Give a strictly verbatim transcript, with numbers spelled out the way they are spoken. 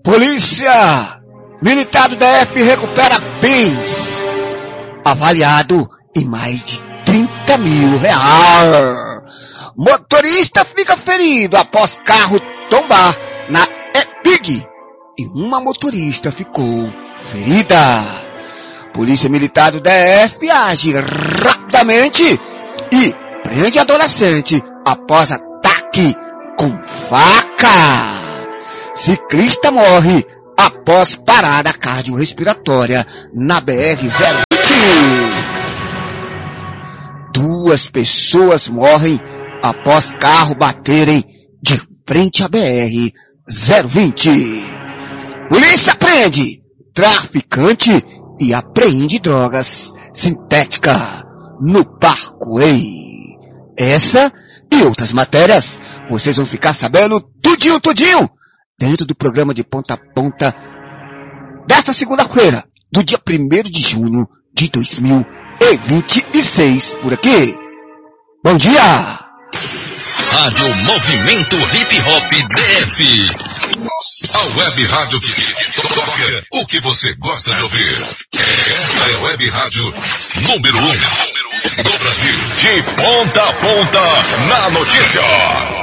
Polícia Militar do D F recupera bens avaliado em mais de trinta mil reais. Motorista fica ferido após carro tombar na EPIG e uma motorista ficou ferida. Polícia Militar do D F age rapidamente e prende adolescente após ataque com faca. Ciclista morre após parada cardiorrespiratória na B R zero vinte. Duas pessoas morrem após carro baterem de frente à B R zero vinte. Polícia prende traficante e apreende drogas sintéticas no Parkway. Essa e outras matérias vocês vão ficar sabendo tudinho, tudinho, dentro do programa de ponta a ponta desta segunda-feira, do dia primeiro de junho de dois mil e vinte e seis, por aqui. Bom dia! Rádio Movimento Hip Hop D F. A web rádio que toca o que você gosta de ouvir. Essa é a web rádio número um do Brasil. De ponta a ponta na notícia.